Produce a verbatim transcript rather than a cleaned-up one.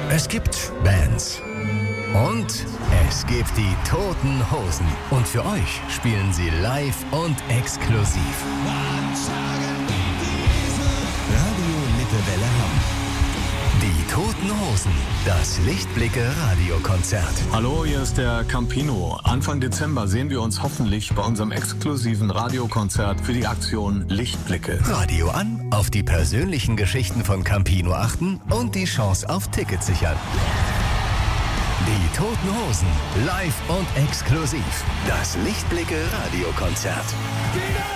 Es gibt Bands. Und es gibt die Toten Hosen. Und für euch spielen sie live und exklusiv. Radio Lippewelle Hamm. Die Toten Hosen. Das Lichtblicke-Radiokonzert. Hallo, hier ist der Campino. Anfang Dezember sehen wir uns hoffentlich bei unserem exklusiven Radiokonzert für die Aktion Lichtblicke. Radio an, auf die persönlichen Geschichten von Campino achten und die Chance auf Tickets sichern. Die Toten Hosen, live und exklusiv. Das Lichtblicke-Radiokonzert.